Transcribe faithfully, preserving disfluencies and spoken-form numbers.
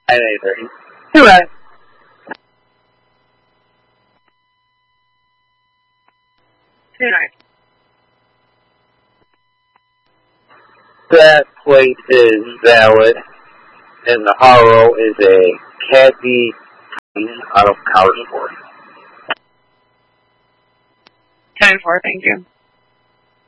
nine eight thirty. Two right. Two nine. That plate is valid, and the Haro is a Caddy out of Collegeport. ten four, thank you.